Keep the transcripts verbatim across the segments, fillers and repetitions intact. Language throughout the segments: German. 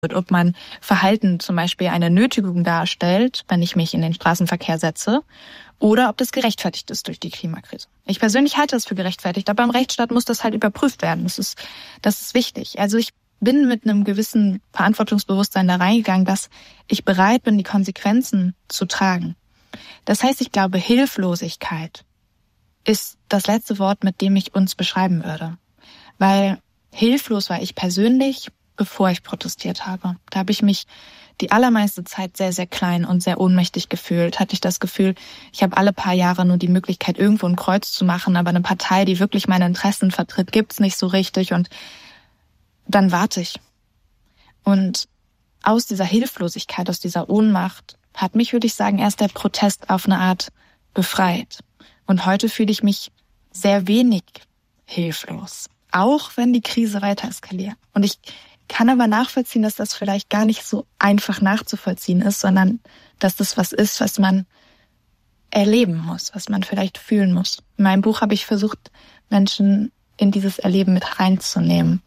ob mein Verhalten zum Beispiel eine Nötigung darstellt, wenn ich mich in den Straßenverkehr setze, oder ob das gerechtfertigt ist durch die Klimakrise. Ich persönlich halte das für gerechtfertigt, aber im Rechtsstaat muss das halt überprüft werden. Das ist, das ist wichtig. Also ich bin mit einem gewissen Verantwortungsbewusstsein da reingegangen, dass ich bereit bin, die Konsequenzen zu tragen. Das heißt, ich glaube, Hilflosigkeit ist das letzte Wort, mit dem ich uns beschreiben würde. Weil hilflos war ich persönlich, bevor ich protestiert habe. Da habe ich mich die allermeiste Zeit sehr, sehr klein und sehr ohnmächtig gefühlt. Hatte ich das Gefühl, ich habe alle paar Jahre nur die Möglichkeit, irgendwo ein Kreuz zu machen, aber eine Partei, die wirklich meine Interessen vertritt, gibt's nicht so richtig und dann warte ich. Und aus dieser Hilflosigkeit, aus dieser Ohnmacht hat mich, würde ich sagen, erst der Protest auf eine Art befreit. Und heute fühle ich mich sehr wenig hilflos, auch wenn die Krise weiter eskaliert. Und ich kann aber nachvollziehen, dass das vielleicht gar nicht so einfach nachzuvollziehen ist, sondern dass das was ist, was man erleben muss, was man vielleicht fühlen muss. In meinem Buch habe ich versucht, Menschen in dieses Erleben mit reinzunehmen.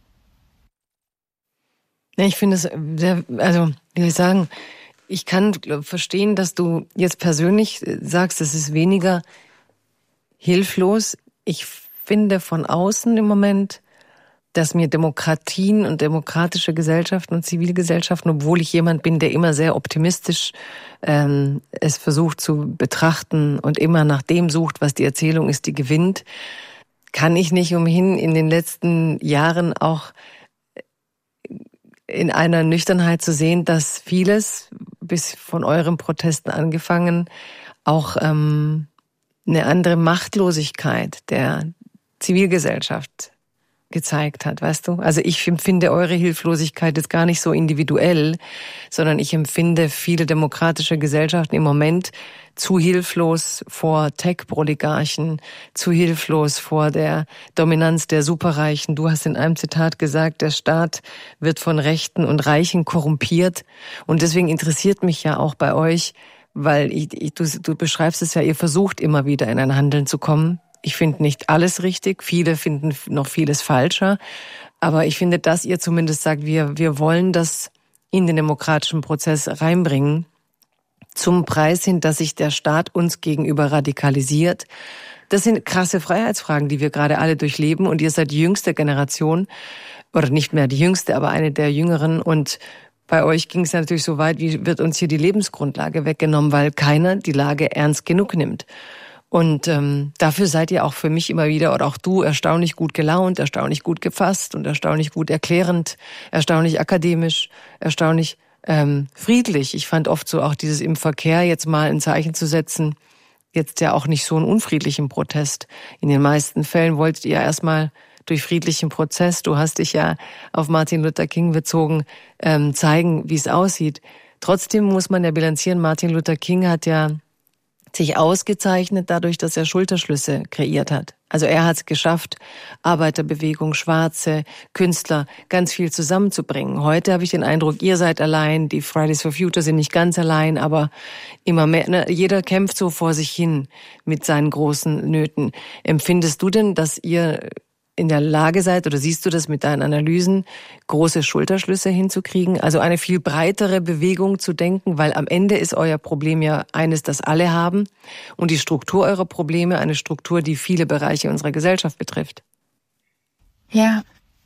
Ich finde es sehr, also wie soll ich sagen, ich kann verstehen, dass du jetzt persönlich sagst, es ist weniger hilflos. Ich finde von außen im Moment, dass mir Demokratien und demokratische Gesellschaften und Zivilgesellschaften, obwohl ich jemand bin, der immer sehr optimistisch ähm, es versucht zu betrachten und immer nach dem sucht, was die Erzählung ist, die gewinnt, kann ich nicht umhin, in den letzten Jahren auch in einer Nüchternheit zu sehen, dass vieles, bis von euren Protesten angefangen, auch ähm, eine andere Machtlosigkeit der Zivilgesellschaft gezeigt hat, weißt du? Also ich empfinde eure Hilflosigkeit jetzt gar nicht so individuell, sondern ich empfinde viele demokratische Gesellschaften im Moment zu hilflos vor Tech-Oligarchen, zu hilflos vor der Dominanz der Superreichen. Du hast in einem Zitat gesagt, der Staat wird von Rechten und Reichen korrumpiert. Und deswegen interessiert mich ja auch bei euch, weil ich, ich, du, du beschreibst es ja, ihr versucht immer wieder in ein Handeln zu kommen. Ich finde nicht alles richtig, viele finden noch vieles falscher, aber ich finde, dass ihr zumindest sagt, wir, wir wollen das in den demokratischen Prozess reinbringen, zum Preis hin, dass sich der Staat uns gegenüber radikalisiert. Das sind krasse Freiheitsfragen, die wir gerade alle durchleben und ihr seid die jüngste Generation, oder nicht mehr die jüngste, aber eine der jüngeren und bei euch ging es natürlich so weit, wie wird uns hier die Lebensgrundlage weggenommen, weil keiner die Lage ernst genug nimmt. Und ähm, dafür seid ihr auch für mich immer wieder, oder auch du, erstaunlich gut gelaunt, erstaunlich gut gefasst und erstaunlich gut erklärend, erstaunlich akademisch, erstaunlich ähm, friedlich. Ich fand oft so auch dieses im Verkehr jetzt mal ein Zeichen zu setzen, jetzt ja auch nicht so einen unfriedlichen Protest. In den meisten Fällen wolltet ihr erstmal durch friedlichen Prozess, du hast dich ja auf Martin Luther King bezogen, ähm, zeigen, wie es aussieht. Trotzdem muss man ja bilanzieren, Martin Luther King hat ja sich ausgezeichnet dadurch, dass er Schulterschlüsse kreiert hat. Also er hat es geschafft, Arbeiterbewegung, Schwarze, Künstler, ganz viel zusammenzubringen. Heute habe ich den Eindruck, ihr seid allein, die Fridays for Future sind nicht ganz allein, aber immer mehr, ne, jeder kämpft so vor sich hin mit seinen großen Nöten. Empfindest du denn, dass ihr in der Lage seid, oder siehst du das mit deinen Analysen, große Schulterschlüsse hinzukriegen, also eine viel breitere Bewegung zu denken, weil am Ende ist euer Problem ja eines, das alle haben und die Struktur eurer Probleme eine Struktur, die viele Bereiche unserer Gesellschaft betrifft? Ja,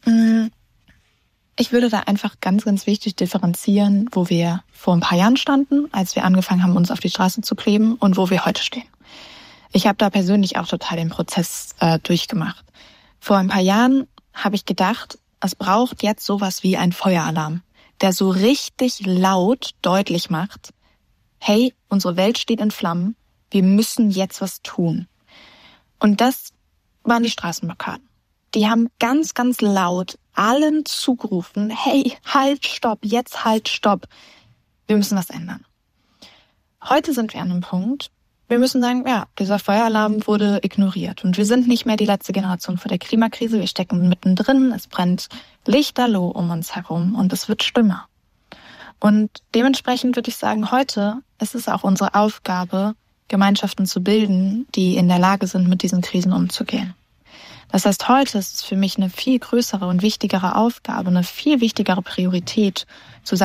ich würde da einfach ganz, ganz wichtig differenzieren, wo wir vor ein paar Jahren standen, als wir angefangen haben, uns auf die Straße zu kleben und wo wir heute stehen. Ich habe da persönlich auch total den Prozess äh, durchgemacht. Vor ein paar Jahren habe ich gedacht, es braucht jetzt sowas wie ein Feueralarm, der so richtig laut deutlich macht, hey, unsere Welt steht in Flammen, wir müssen jetzt was tun. Und das waren die Straßenblockaden. Die haben ganz, ganz laut allen zugerufen, hey, halt, stopp, jetzt halt, stopp, wir müssen was ändern. Heute sind wir an einem Punkt, wir müssen sagen, ja, dieser Feueralarm wurde ignoriert. Und wir sind nicht mehr die letzte Generation vor der Klimakrise. Wir stecken mittendrin. Es brennt lichterloh um uns herum und es wird schlimmer. Und dementsprechend würde ich sagen, heute ist es auch unsere Aufgabe, Gemeinschaften zu bilden, die in der Lage sind, mit diesen Krisen umzugehen. Das heißt, heute ist es für mich eine viel größere und wichtigere Aufgabe, eine viel wichtigere Priorität, zu sagen,